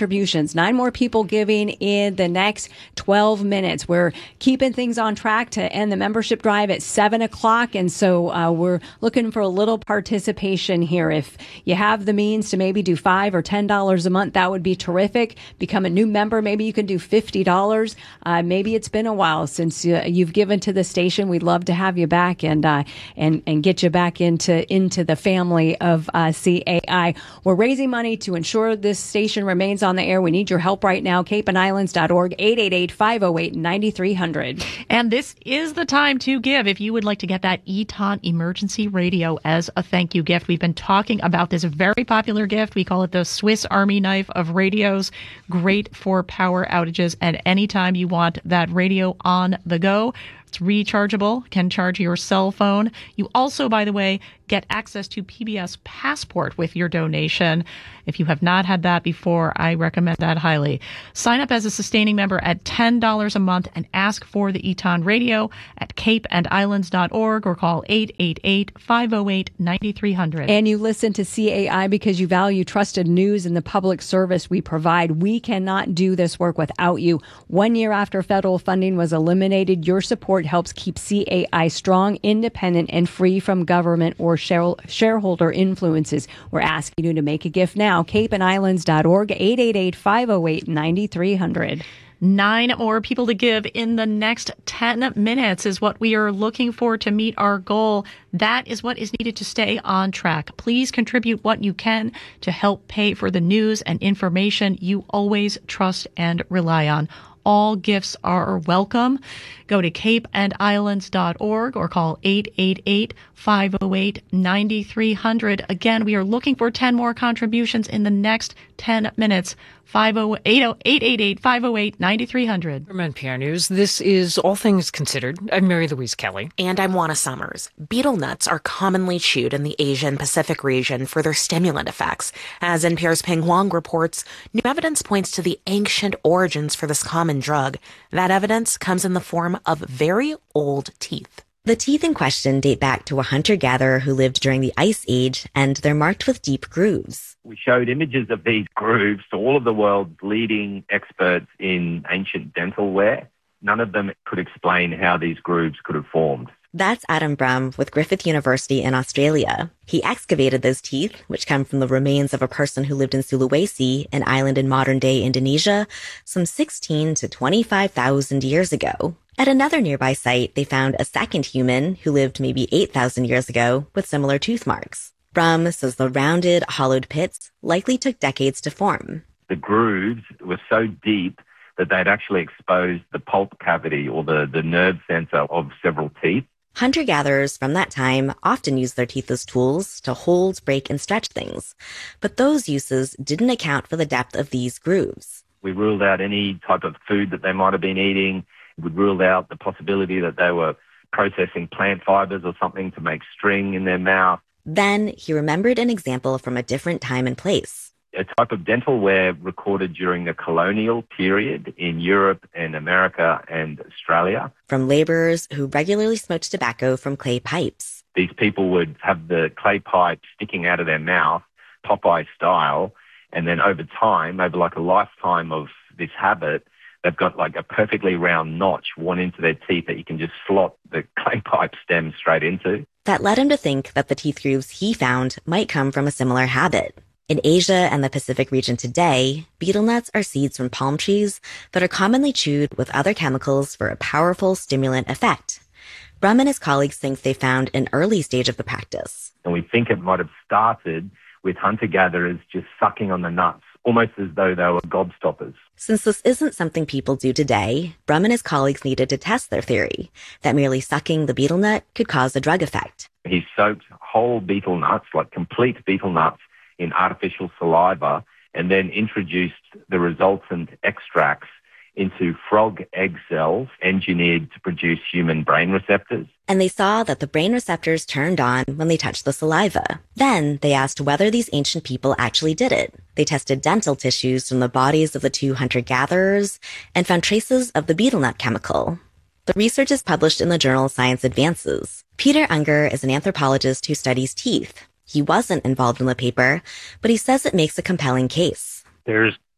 contributions. Nine more people giving in the next twelve minutes. We're keeping things on track to end the membership drive at seven o'clock. And so uh, we're looking for a little participation here. If you have the means to maybe do five or ten dollars a month, that would be terrific. Become a new member. Maybe you can do fifty dollars. Uh, maybe it's been a while since uh, you've given to the station. We'd love to have you back and uh, and and get you back into into the family of uh, C A I. We're raising money to ensure this station remains on the air. We need your help right now. cape and islands dot org, eight eight eight, five oh eight, nine three hundred. And this is the time to give if you would like to get that Eton Emergency Radio as a thank you gift. We've been talking about this very popular gift. We call it the Swiss Army knife of radios. Great for power outages and anytime you want that radio on the go. It's rechargeable, can charge your cell phone. You also, by the way, get access to P B S Passport with your donation. If you have not had that before, I recommend that highly. Sign up as a sustaining member at ten dollars a month and ask for the Eton Radio at cape and islands dot org or call eight eight eight, five oh eight, nine three hundred. And you listen to C A I because you value trusted news and the public service we provide. We cannot do this work without you. One year after federal funding was eliminated, your support helps keep C A I strong, independent, and free from government or share- shareholder influences. We're asking you to make a gift now. cape and islands dot org, eight eight eight, five oh eight, nine three hundred. Nine more people to give in the next ten minutes is what we are looking for to meet our goal. That is what is needed to stay on track. Please contribute what you can to help pay for the news and information you always trust and rely on. All gifts are welcome. Go to cape and islands dot org or call eight eight eight, five oh eight, nine three hundred. Again, we are looking for ten more contributions in the next ten minutes. eight eight eight, five oh eight, nine three hundred. From N P R News, this is All Things Considered. I'm Mary Louise Kelly. And I'm Juana Summers. Betel nuts are commonly chewed in the Asian Pacific region for their stimulant effects. As N P R's Peng Huang reports, new evidence points to the ancient origins for this common drug. That evidence comes in the form of very old teeth. The teeth in question date back to a hunter-gatherer who lived during the Ice Age, and they're marked with deep grooves. We showed images of these grooves to all of the world's leading experts in ancient dentalware. None of them could explain how these grooves could have formed. That's Adam Brum with Griffith University in Australia. He excavated those teeth, which come from the remains of a person who lived in Sulawesi, an island in modern-day Indonesia, some sixteen to twenty-five thousand years ago. At another nearby site, they found a second human who lived maybe eight thousand years ago with similar tooth marks. Brum says the rounded, hollowed pits likely took decades to form. The grooves were so deep that they'd actually exposed the pulp cavity or the, the nerve center of several teeth. Hunter-gatherers from that time often used their teeth as tools to hold, break, and stretch things. But those uses didn't account for the depth of these grooves. We ruled out any type of food that they might have been eating. We ruled out the possibility that they were processing plant fibers or something to make string in their mouth. Then he remembered an example from a different time and place. A type of dentalware recorded during the colonial period in Europe and America and Australia. From laborers who regularly smoked tobacco from clay pipes. These people would have the clay pipe sticking out of their mouth, Popeye style, and then over time, over like a lifetime of this habit, they've got like a perfectly round notch worn into their teeth that you can just slot the clay pipe stem straight into. That led him to think that the teeth grooves he found might come from a similar habit. In Asia and the Pacific region today, betel nuts are seeds from palm trees that are commonly chewed with other chemicals for a powerful stimulant effect. Brum and his colleagues think they found an early stage of the practice. And we think it might have started with hunter-gatherers just sucking on the nuts, almost as though they were gobstoppers. Since this isn't something people do today, Brum and his colleagues needed to test their theory that merely sucking the betel nut could cause a drug effect. He soaked whole betel nuts, like complete betel nuts, in artificial saliva, and then introduced the resultant extracts into frog egg cells engineered to produce human brain receptors. And they saw that the brain receptors turned on when they touched the saliva. Then they asked whether these ancient people actually did it. They tested dental tissues from the bodies of the two hunter-gatherers and found traces of the betel nut chemical. The research is published in the journal Science Advances. Peter Unger is an anthropologist who studies teeth. He wasn't involved in the paper, but he says it makes a compelling case. There's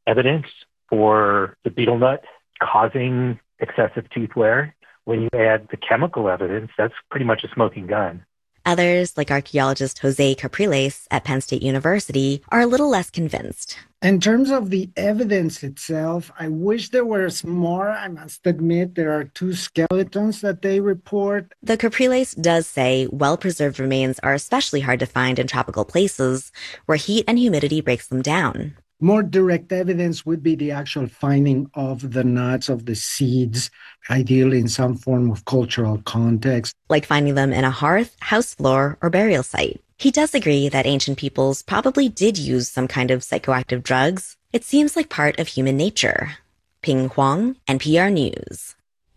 evidence for the betel nut causing excessive tooth wear. When you add the chemical evidence, that's pretty much a smoking gun. Others, like archaeologist Jose Capriles at Penn State University, are a little less convinced. In terms of the evidence itself, I wish there was more. I must admit, there are two skeletons that they report. The Capriles does say well-preserved remains are especially hard to find in tropical places where heat and humidity breaks them down. More direct evidence would be the actual finding of the nuts, of the seeds, ideally in some form of cultural context. Like finding them in a hearth, house floor, or burial site. He does agree that ancient peoples probably did use some kind of psychoactive drugs. It seems like part of human nature. Ping Huang, N P R News.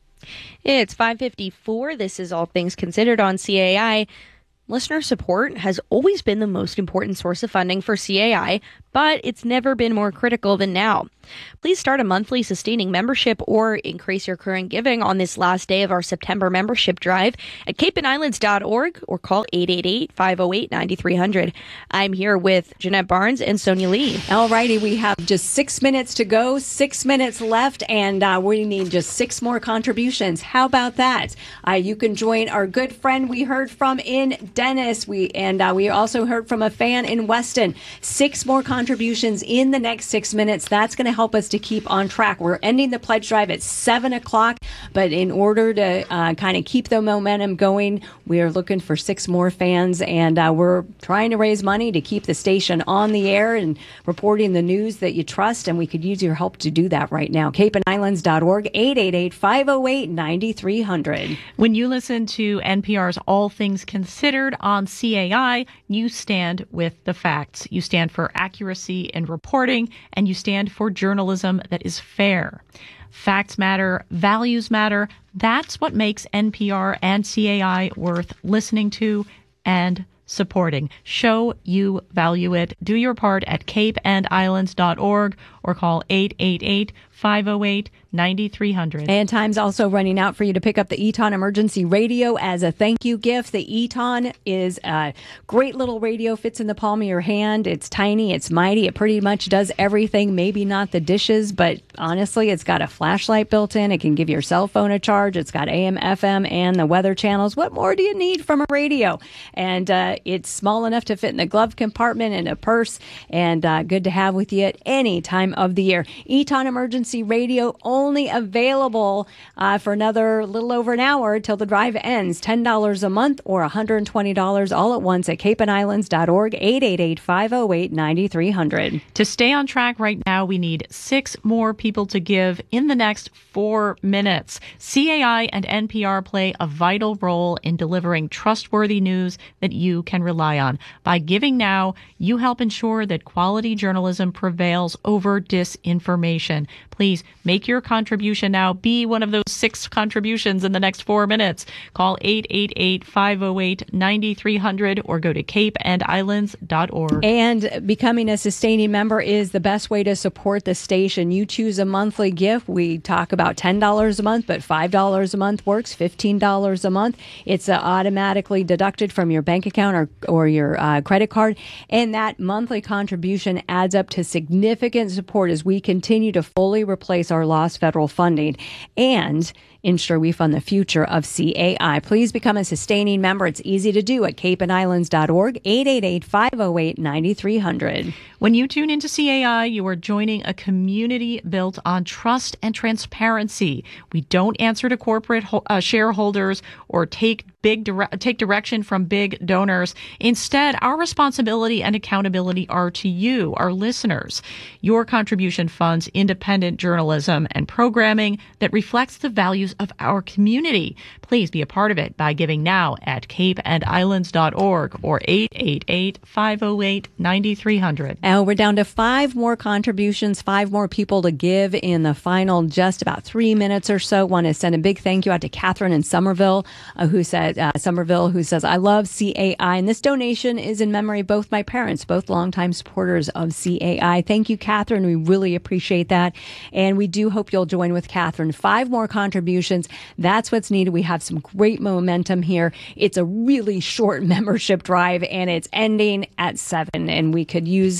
It's five fifty-four. This is All Things Considered on C A I. Listener support has always been the most important source of funding for C A I, but it's never been more critical than now. Please start a monthly sustaining membership or increase your current giving on this last day of our September membership drive at cape and islands dot org or call eight eight eight, five oh eight, nine three hundred. I'm here with Jeanette Barnes and Sonia Lee. All righty, we have just six minutes to go, six minutes left, and uh, we need just six more contributions. How about that? Uh, you can join our good friend we heard from in Dennis, we and uh, we also heard from a fan in Weston. Six more contributions in the next six minutes. That's going to help us to keep on track. We're ending the pledge drive at seven o'clock, but in order to uh, kind of keep the momentum going, we are looking for six more fans, and uh, we're trying to raise money to keep the station on the air and reporting the news that you trust, and we could use your help to do that right now. cape and islands dot org, eight eight eight, five oh eight, nine three hundred. When you listen to N P R's All Things Considered on C A I, you stand with the facts. You stand for accuracy in reporting, and you stand for journalism that is fair. Facts matter, values matter. That's what makes N P R and C A I worth listening to and supporting. Show you value it. Do your part at cape and islands dot org or call eight eight eight, five oh eight, nine three hundred. And time's also running out for you to pick up the Eton Emergency Radio as a thank you gift. The Eton is a great little radio, fits in the palm of your hand. It's tiny, it's mighty, it pretty much does everything, maybe not the dishes, but honestly, it's got a flashlight built in. It can give your cell phone a charge. It's got A M, F M, and the weather channels. What more do you need from a radio? And uh, it's small enough to fit in the glove compartment and a purse, and uh, good to have with you at any time of the year. Eton Emergency Radio only available uh, for another little over an hour till the drive ends. ten dollars a month or one hundred twenty dollars all at once at cape and islands dot org, eight eight eight, five oh eight, nine three hundred. To stay on track right now, we need six more people to give in the next four minutes. C A I and N P R play a vital role in delivering trustworthy news that you can rely on. By giving now, you help ensure that quality journalism prevails over disinformation. Please make your contribution now. Be one of those six contributions in the next four minutes. Call eight eight eight, five oh eight, nine three hundred or go to cape and islands dot org. And becoming a sustaining member is the best way to support the station. You choose a monthly gift. We talk about ten dollars a month, but five dollars a month works, fifteen dollars a month. It's uh, automatically deducted from your bank account or, or your uh, credit card. And that monthly contribution adds up to significant support as we continue to fully replace our lost federal funding and ensure we fund the future of C A I. Please become a sustaining member. It's easy to do at cape and islands dot org, eight eight eight, five oh eight, nine three hundred. When you tune into C A I, you are joining a community built on trust and transparency. We don't answer to corporate uh, shareholders or take big dire- take direction from big donors. Instead, our responsibility and accountability are to you, our listeners. Your contribution funds independent journalism and programming that reflects the values of our community. Please be a part of it by giving now at cape and islands dot org or eight eight eight, five oh eight, nine three hundred. And we're down to five more contributions, five more people to give in the final just about three minutes or so. Want to send a big thank you out to Catherine in Somerville, uh, who said, uh, Somerville, who says, I love C A I, and this donation is in memory of both my parents, both longtime supporters of C A I. Thank you, Catherine. We really appreciate that. And we do hope you'll join with Catherine. Five more contributions. That's what's needed. We have some great momentum here. It's a really short membership drive, and it's ending at seven, and we could use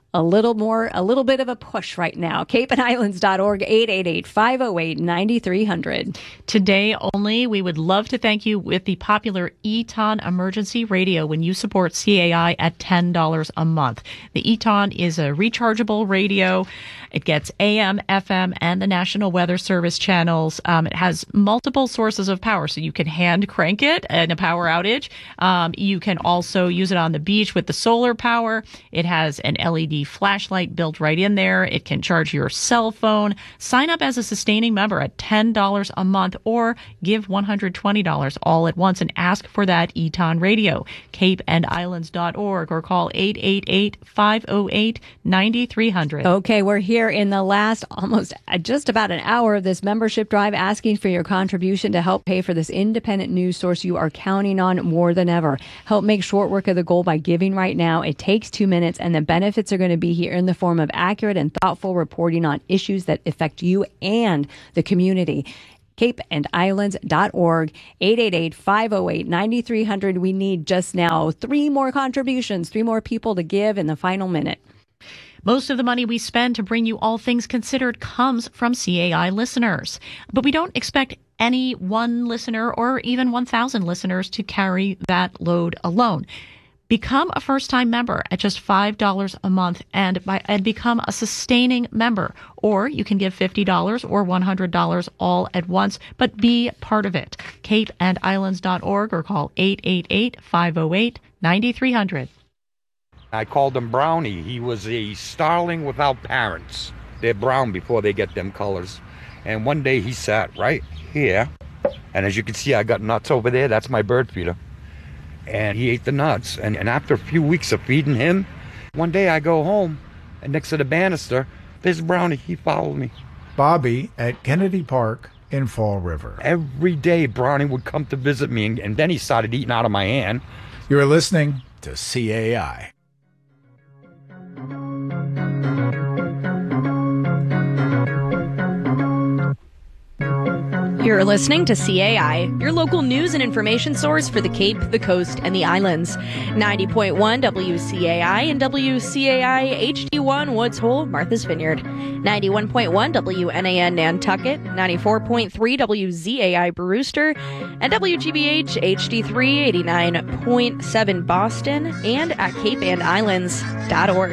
a little more, a little bit of a push right now. cape and islands dot org, eight eight eight, five oh eight, nine three hundred. Today only, we would love to thank you with the popular Eton Emergency Radio when you support C A I at ten dollars a month. The Eton is a rechargeable radio. It gets A M, F M, and the National Weather Service channels. Um, it has multiple sources of power, so you can hand crank it in a power outage. Um, you can also use it on the beach with the solar power. It has an L E D flashlight built right in there. It can charge your cell phone. Sign up as a sustaining member at ten dollars a month or give one hundred twenty dollars all at once and ask for that Eton radio. cape and islands dot org or call eight eight eight, five oh eight, nine three hundred. Okay, we're here in the last almost uh, just about an hour of this membership drive asking for your contribution to help pay for this independent news source you are counting on more than ever. Help make short work of the goal by giving right now. It takes two minutes and the benefits are going to be here in the form of accurate and thoughtful reporting on issues that affect you and the community. cape and islands dot org, eight eight eight, five oh eight, nine three hundred. We need just now three more contributions, three more people to give in the final minute. Most of the money we spend to bring you All Things Considered comes from C A I listeners. But we don't expect any one listener or even one thousand listeners to carry that load alone. Become a first-time member at just five dollars a month and, by, and become a sustaining member. Or you can give fifty dollars or one hundred dollars all at once, but be part of it. cape and islands dot org or call eight eight eight, five oh eight, nine three hundred. I called him Brownie. He was a starling without parents. They're brown before they get them colors. And one day he sat right here. And as you can see, I got nuts over there. That's my bird feeder. And he ate the nuts. And, and after a few weeks of feeding him, one day I go home, and next to the banister, there's Brownie. He followed me. Bobby at Kennedy Park in Fall River. Every day, Brownie would come to visit me, and, and then he started eating out of my hand. You're listening to C A I. You're listening to C A I, your local news and information source for the Cape, the Coast, and the Islands. ninety point one W C A I and W C A I H D one Woods Hole, Martha's Vineyard. ninety-one point one W N A N Nantucket, ninety-four point three W Z A I Brewster, and W G B H H D three eighty-nine point seven Boston, and at cape and islands dot org.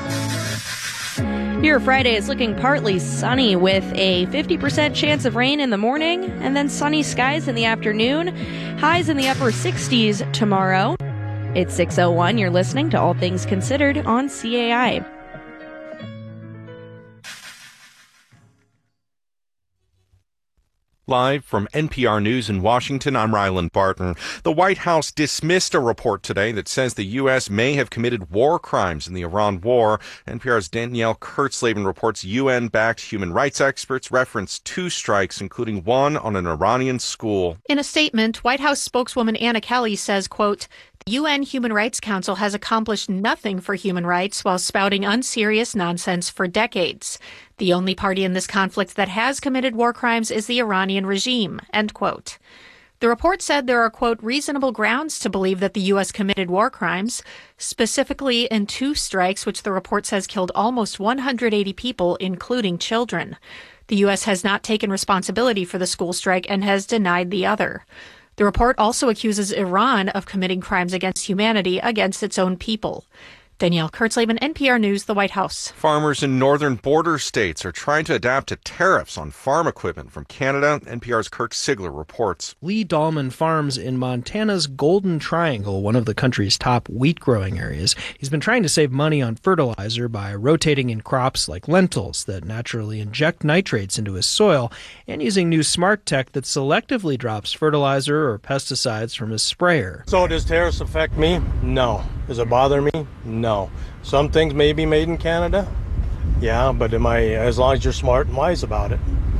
Your Friday is looking partly sunny with a fifty percent chance of rain in the morning and then sunny skies in the afternoon. Highs in the upper sixties tomorrow. It's six oh one. You're listening to All Things Considered on C A I. Live from N P R News in Washington, I'm Ryland Barton. The White House dismissed a report today that says the U S may have committed war crimes in the Iran war. N P R's Danielle Kurtzleben reports U N-backed human rights experts referenced two strikes, including one on an Iranian school. In a statement, White House spokeswoman Anna Kelly says, quote, "The U N Human Rights Council has accomplished nothing for human rights while spouting unserious nonsense for decades. The only party in this conflict that has committed war crimes is the Iranian regime," end quote. The report said there are, quote, "reasonable grounds to believe that the U S committed war crimes, specifically in two strikes, which the report says killed almost one hundred eighty people, including children. The U S has not taken responsibility for the school strike and has denied the other. The report also accuses Iran of committing crimes against humanity against its own people." Danielle Kurtzleben, N P R News, the White House. Farmers in northern border states are trying to adapt to tariffs on farm equipment from Canada. N P R's Kirk Sigler reports. Lee Dahlman farms in Montana's Golden Triangle, one of the country's top wheat growing areas. He's been trying to save money on fertilizer by rotating in crops like lentils that naturally inject nitrates into his soil and using new smart tech that selectively drops fertilizer or pesticides from his sprayer. So does tariffs affect me? No. Does it bother me? No. Some things may be made in Canada. Yeah, but am I, as long as you're smart and wise about it.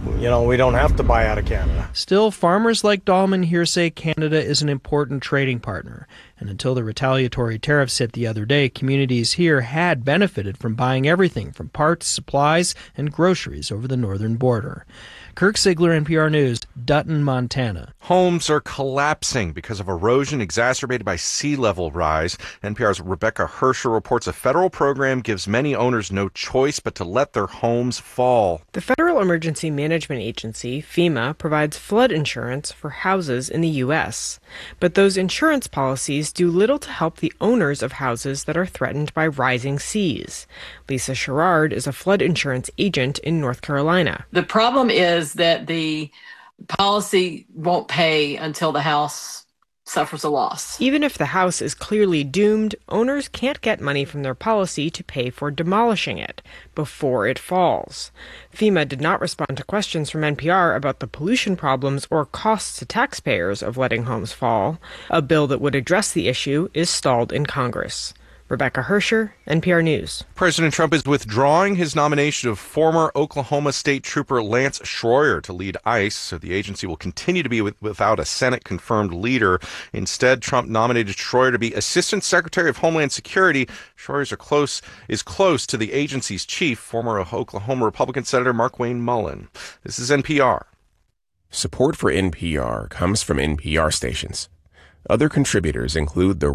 You know, we don't have to buy out of Canada. Still, farmers like Dahlman here say Canada is an important trading partner. And until the retaliatory tariffs hit the other day, communities here had benefited from buying everything from parts, supplies, and groceries over the northern border. Kirk Sigler, N P R News, Dutton, Montana. Homes are collapsing because of erosion exacerbated by sea level rise. N P R's Rebecca Hersher reports a federal program gives many owners no choice but to let their homes fall. The Federal Emergency Management Agency, FEMA, provides flood insurance for houses in the U S. But those insurance policies do little to help the owners of houses that are threatened by rising seas. Lisa Sherrard is a flood insurance agent in North Carolina. The problem is that the policy won't pay until the house suffers a loss. Even if the house is clearly doomed, owners can't get money from their policy to pay for demolishing it before it falls. FEMA did not respond to questions from N P R about the pollution problems or costs to taxpayers of letting homes fall. A bill that would address the issue is stalled in Congress. Rebecca Hersher, N P R News. President Trump is withdrawing his nomination of former Oklahoma State Trooper Lance Schroyer to lead ICE, so the agency will continue to be with, without a Senate-confirmed leader. Instead, Trump nominated Schroyer to be Assistant Secretary of Homeland Security. Schroyer are close, is close to the agency's chief, former Oklahoma Republican Senator Markwayne Mullin. This is N P R. Support for N P R comes from N P R stations. Other contributors include the